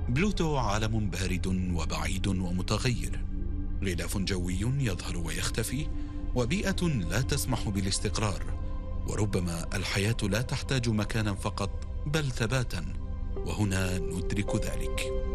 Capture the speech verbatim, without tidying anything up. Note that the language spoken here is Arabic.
بلوتو عالم بارد وبعيد ومتغير، غلاف جوي يظهر ويختفي، وبيئة لا تسمح بالاستقرار. وربما الحياة لا تحتاج مكانا فقط بل ثباتا، وهنا ندرك ذلك.